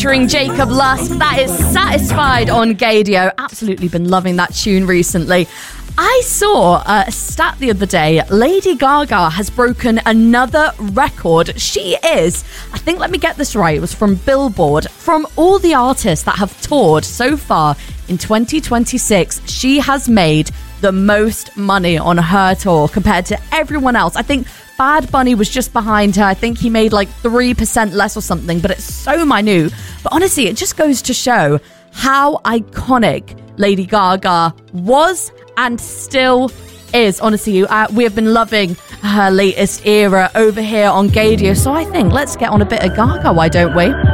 featuring Jacob Lusk. That is Satisfied on Gaydio. Absolutely been loving that tune recently. I saw a stat the other day. Lady Gaga has broken another record. She is, I think, let me get this right, it was from Billboard. From all the artists that have toured so far in 2026, she has made the most money on her tour compared to everyone else. I think Bad Bunny was just behind her. I think he made like 3% less or something, but it's so minute. But honestly, it just goes to show how iconic Lady Gaga was and still is. Honestly, we have been loving her latest era over here on Gaydio. So I think let's get on a bit of Gaga, why don't we?